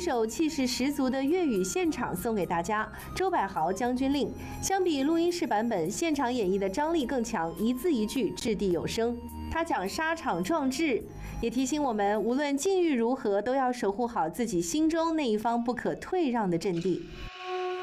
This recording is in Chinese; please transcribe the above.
首气势十足的粤语现场送给大家。周柏豪《将军令》相比录音室版本，现场演绎的张力更强，一字一句掷地有声。他讲沙场壮志，也提醒我们，无论境遇如何，都要守护好自己心中那一方不可退让的阵地。